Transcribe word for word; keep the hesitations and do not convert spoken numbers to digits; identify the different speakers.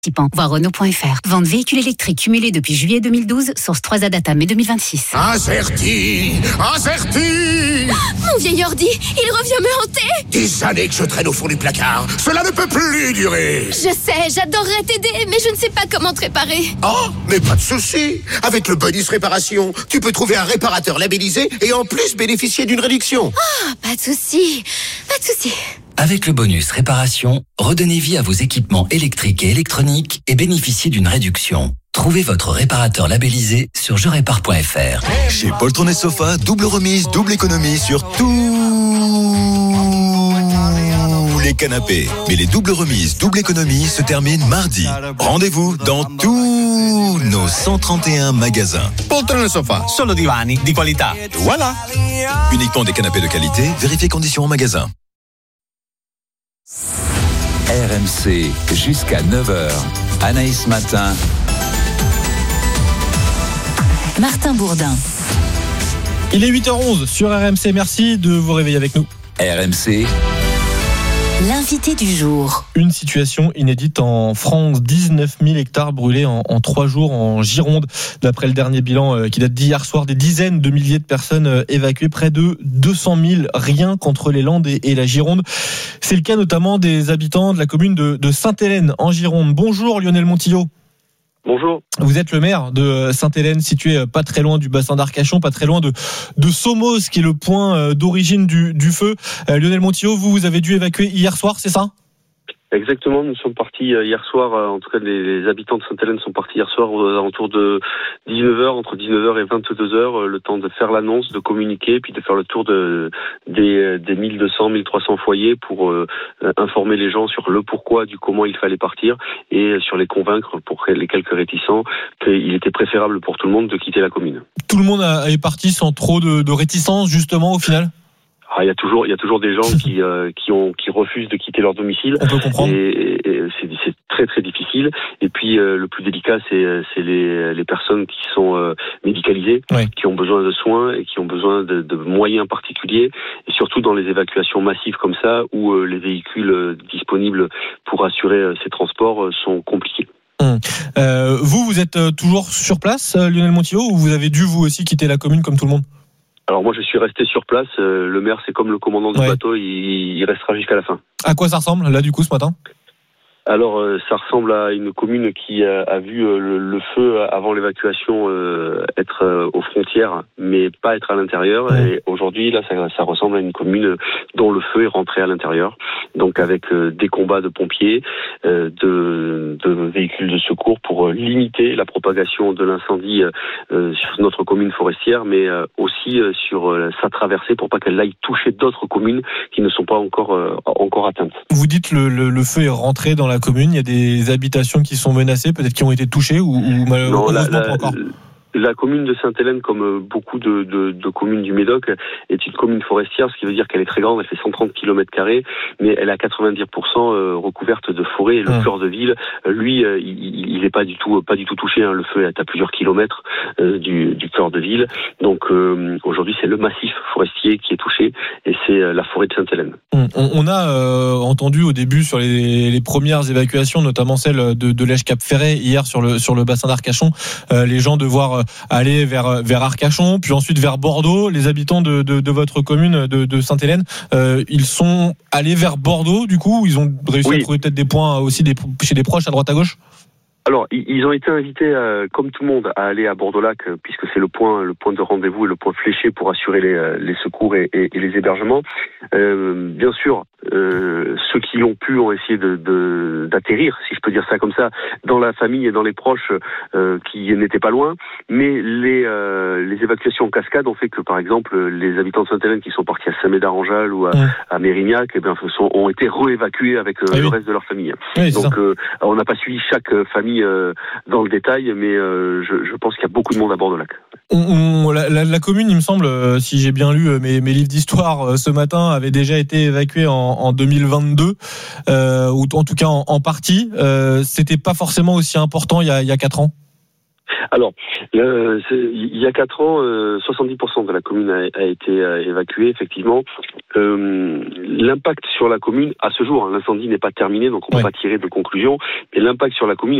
Speaker 1: Voir Renault point F R. Vente véhicules électriques cumulés depuis juillet deux mille douze, source trois A Data mai deux mille vingt-six.
Speaker 2: Acerti, Acerti.
Speaker 3: Mon vieil ordi, il revient me hanter.
Speaker 2: Des années que je traîne au fond du placard. Cela ne peut plus durer.
Speaker 3: Je sais, j'adorerais t'aider, mais je ne sais pas comment te réparer.
Speaker 2: Oh, mais pas de souci. Avec le bonus réparation, tu peux trouver un réparateur labellisé et en plus bénéficier d'une réduction.
Speaker 3: Ah, oh, pas de souci, pas de souci.
Speaker 4: Avec le bonus réparation, redonnez vie à vos équipements électriques et électroniques et bénéficiez d'une réduction. Trouvez votre réparateur labellisé sur je répare point F R.
Speaker 5: Chez Poltron et Sofa, double remise, double économie sur tous les canapés. Mais les doubles remises, double économie se terminent mardi. Rendez-vous dans tous nos cent trente et un magasins.
Speaker 6: Poltron et Sofa, solo divani di qualità. Voilà.
Speaker 5: Uniquement des canapés de qualité, vérifiez conditions en magasin.
Speaker 7: R M C jusqu'à neuf heures. Anaïs Matin.
Speaker 1: Martin Bourdin.
Speaker 8: Il est huit heures onze sur R M C. Merci de vous réveiller avec nous.
Speaker 7: R M C.
Speaker 1: L'invité du jour.
Speaker 8: Une situation inédite en France. dix-neuf mille hectares brûlés en, en trois jours en Gironde. D'après le dernier bilan euh, qui date d'hier soir, des dizaines de milliers de personnes euh, évacuées, près de deux cent mille rien qu'entre les Landes et, et la Gironde. C'est le cas notamment des habitants de la commune de, de Sainte-Hélène en Gironde. Bonjour Lionel Montillot.
Speaker 9: Bonjour.
Speaker 8: Vous êtes le maire de Sainte-Hélène, situé pas très loin du bassin d'Arcachon, pas très loin de, de Somos, qui est le point d'origine du, du feu. Euh, Lionel Montillot, vous, vous avez dû évacuer hier soir, c'est ça ?
Speaker 9: Exactement, nous sommes partis hier soir, en tout cas les, les habitants de Sainte-Hélène sont partis hier soir aux alentours de dix-neuf heures, entre dix-neuf heures et vingt-deux heures, le temps de faire l'annonce, de communiquer, puis de faire le tour de, des, des mille deux cents, mille trois cents foyers pour euh, informer les gens sur le pourquoi, du comment il fallait partir et sur les convaincre, pour les quelques réticents, qu'il était préférable pour tout le monde de quitter la commune.
Speaker 8: Tout le monde est parti sans trop de, de réticence justement au final ?
Speaker 9: Ah, il y a toujours, il y a toujours des gens qui, euh, qui ont, qui refusent de quitter leur domicile.
Speaker 8: On peut comprendre.
Speaker 9: Et, et c'est, c'est très, très difficile. Et puis, euh, le plus délicat, c'est, c'est les, les personnes qui sont euh, médicalisées,
Speaker 8: oui.
Speaker 9: qui ont besoin de soins et qui ont besoin de, de moyens particuliers. Et surtout dans les évacuations massives comme ça, où euh, les véhicules euh, disponibles pour assurer euh, ces transports euh, sont compliqués.
Speaker 8: Hum. Euh, vous, vous êtes toujours sur place, Lionel Montillot, ou vous avez dû vous aussi quitter la commune comme tout le monde ?
Speaker 9: Alors moi je suis resté sur place, euh, le maire c'est comme le commandant du
Speaker 8: ouais.
Speaker 9: bateau, il, il restera jusqu'à la fin.
Speaker 8: À quoi ça ressemble là du coup ce matin ?
Speaker 9: Alors euh, ça ressemble à une commune qui a, a vu euh, le, le feu avant l'évacuation euh, être euh, aux frontières, mais pas être à l'intérieur. Mmh. Et aujourd'hui là ça, ça ressemble à une commune dont le feu est rentré à l'intérieur. Donc avec euh, des combats de pompiers, euh, de, de véhicules de secours pour euh, limiter la propagation de l'incendie euh, sur notre commune forestière, mais euh, aussi euh, sur euh, sa traversée pour pas qu'elle aille toucher d'autres communes qui ne sont pas encore euh, encore atteintes.
Speaker 8: Vous dites le, le, le feu est rentré dans la commune, il y a des habitations qui sont menacées, peut-être qui ont été touchées ou, ou malheureusement
Speaker 9: non, la, la,
Speaker 8: pas encore.
Speaker 9: La commune de Sainte-Hélène, comme beaucoup de, de, de communes du Médoc, est une commune forestière, ce qui veut dire qu'elle est très grande, elle fait cent trente kilomètres carrés, mais elle a quatre-vingt-dix pour cent recouverte de forêt. Et le mmh. cœur de ville, lui, il n'est pas du tout pas du tout touché. Hein. Le feu est à plusieurs kilomètres euh, du, du cœur de ville. Donc euh, aujourd'hui, c'est le massif forestier qui est touché, et c'est la forêt de Sainte-Hélène.
Speaker 8: Mmh. On, on a euh, entendu au début sur les, les premières évacuations, notamment celle de, de l'Èche-Cap-Ferret hier sur le sur le bassin d'Arcachon, euh, les gens devoir aller vers vers Arcachon, puis ensuite vers Bordeaux. Les habitants de de, de votre commune de, de Sainte-Hélène, euh, ils sont allés vers Bordeaux du coup. Ils ont réussi oui. à trouver peut-être des points aussi des, chez des proches à droite à gauche.
Speaker 9: Alors, ils ont été invités, euh, comme tout le monde, à aller à Bordeaux-Lac, euh, puisque c'est le point, le point de rendez-vous et le point fléché pour assurer les, euh, les secours et, et, et les hébergements. Euh, bien sûr, euh, ceux qui l'ont pu ont essayé de, de, d'atterrir, si je peux dire ça comme ça, dans la famille et dans les proches euh, qui n'étaient pas loin. Mais les, euh, les évacuations en cascade ont fait que, par exemple, les habitants de Sainte-Hélène qui sont partis à Saint-Médard-en-Jalles ou à, ouais. à Mérignac, eh bien, sont, ont été réévacués avec euh, ah oui. le reste de leur famille.
Speaker 8: Oui,
Speaker 9: Donc, euh, on n'a pas suivi chaque famille dans le détail, mais euh, je, je pense qu'il y a beaucoup de monde à Bordeaux-Lac.
Speaker 8: On, on, la, la, la commune, il me semble, euh, si j'ai bien lu euh, mes, mes livres d'histoire euh, ce matin, avait déjà été évacuée en, en deux mille vingt-deux, euh, ou en tout cas en, en partie. Euh, c'était pas forcément aussi important il y a, il y a quatre ans.
Speaker 9: Alors, euh, il y a quatre ans, euh, soixante-dix pour cent de la commune a, a été euh, évacuée, effectivement. Euh, l'impact sur la commune, à ce jour, hein, l'incendie n'est pas terminé, donc on ne peut ouais. pas tirer de conclusion, mais l'impact sur la commune